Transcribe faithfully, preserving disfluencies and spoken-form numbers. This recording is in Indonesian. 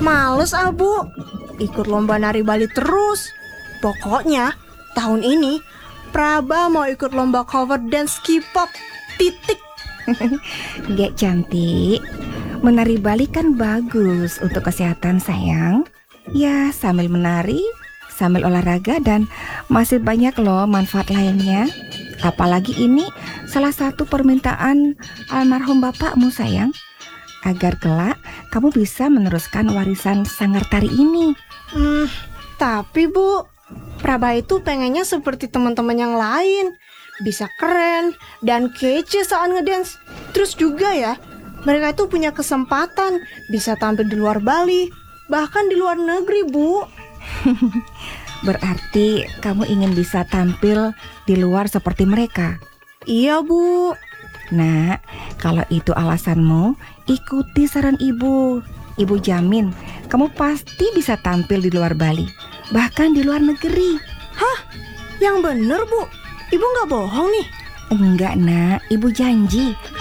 Males ah Bu, ikut lomba nari Bali terus. Pokoknya tahun ini Praba mau ikut lomba cover dance K-pop. Titik. Gek cantik, menari Bali kan bagus untuk kesehatan sayang. Ya sambil menari, sambil olahraga dan masih banyak loh manfaat lainnya. Apalagi ini salah satu permintaan almarhum bapakmu sayang, agar kelak kamu bisa meneruskan warisan sanggar tari ini. Hmm, tapi Bu, Praba itu pengennya seperti teman-teman yang lain, bisa keren dan kece saat ngedance. Terus juga ya, mereka itu punya kesempatan bisa tampil di luar Bali, bahkan di luar negeri Bu. Berarti kamu ingin bisa tampil di luar seperti mereka? Iya Bu. Nah, kalau itu alasanmu, ikuti saran ibu. Ibu jamin kamu pasti bisa tampil di luar Bali, bahkan di luar negeri. Hah? Yang bener Bu? Ibu gak bohong nih? Enggak nak, ibu janji.